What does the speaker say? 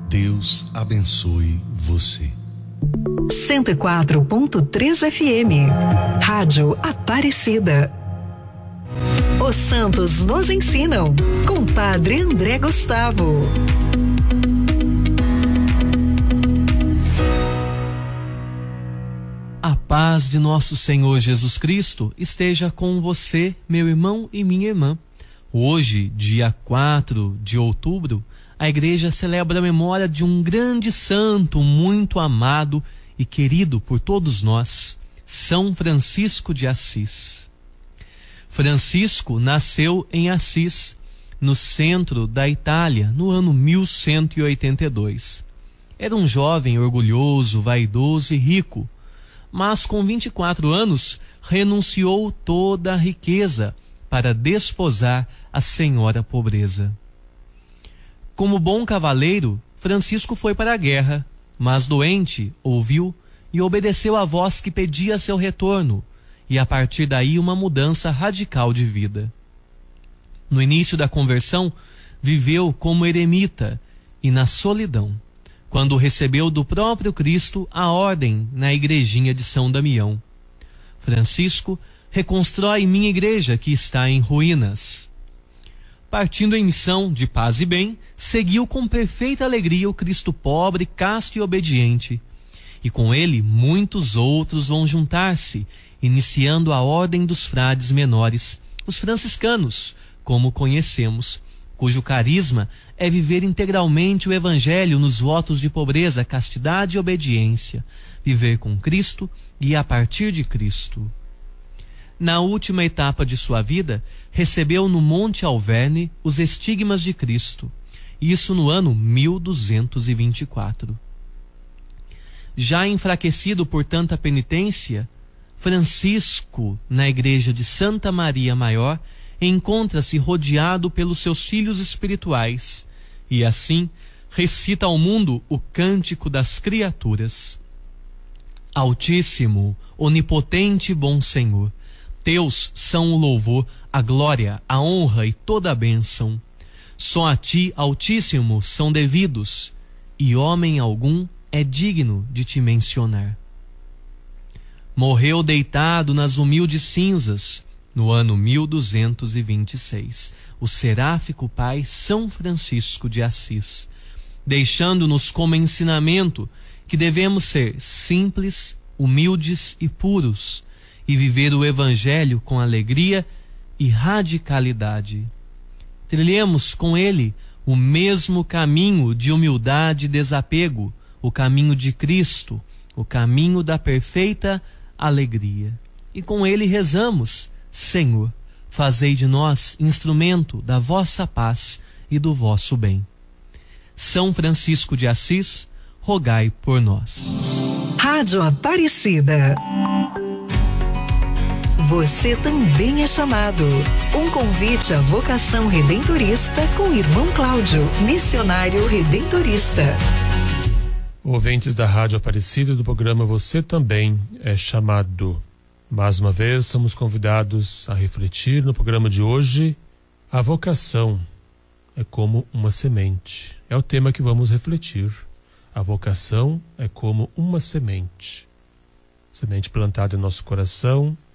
Deus abençoe você. 104.3 FM, Rádio Aparecida. Os santos nos ensinam, com Padre André Gustavo. A paz de nosso Senhor Jesus Cristo esteja com você, meu irmão e minha irmã. Hoje, dia 4 de outubro, a igreja celebra a memória de um grande santo muito amado e querido por todos nós, São Francisco de Assis. Francisco nasceu em Assis, no centro da Itália, no ano 1182. Era um jovem orgulhoso, vaidoso e rico, mas com 24 anos renunciou toda a riqueza para desposar a senhora pobreza. Como bom cavaleiro, Francisco foi para a guerra, mas doente, ouviu e obedeceu a voz que pedia seu retorno, e a partir daí uma mudança radical de vida. No início da conversão, viveu como eremita e na solidão, quando recebeu do próprio Cristo a ordem na igrejinha de São Damião. Francisco reconstrói minha igreja que está em ruínas. Partindo em missão de paz e bem, seguiu com perfeita alegria o Cristo pobre, casto e obediente. E com ele muitos outros vão juntar-se, iniciando a ordem dos frades menores, os franciscanos, como conhecemos, cujo carisma é viver integralmente o Evangelho nos votos de pobreza, castidade e obediência, viver com Cristo e a partir de Cristo. Na última etapa de sua vida, recebeu no Monte Alverne os estigmas de Cristo, isso no ano 1224. Já enfraquecido por tanta penitência, Francisco, na igreja de Santa Maria Maior, encontra-se rodeado pelos seus filhos espirituais e assim recita ao mundo o cântico das criaturas. Altíssimo, onipotente bom Senhor, teus são o louvor, a glória, a honra e toda a bênção. Só a ti, Altíssimo, são devidos, e homem algum é digno de te mencionar. Morreu deitado nas humildes cinzas, no ano 1226, o seráfico pai São Francisco de Assis, deixando-nos como ensinamento que devemos ser simples, humildes e puros, e viver o Evangelho com alegria e radicalidade. Trilhemos com ele o mesmo caminho de humildade e desapego, o caminho de Cristo, o caminho da perfeita alegria. E com ele rezamos: Senhor, fazei de nós instrumento da vossa paz e do vosso bem. São Francisco de Assis, rogai por nós. Rádio Aparecida. Você também é chamado. Um convite à vocação redentorista com o irmão Cláudio, missionário redentorista. Ouvintes da Rádio Aparecida do programa Você Também é Chamado. Mais uma vez, somos convidados a refletir no programa de hoje. A vocação é como uma semente. É o tema que vamos refletir. A vocação é como uma semente. Semente plantada em nosso coração,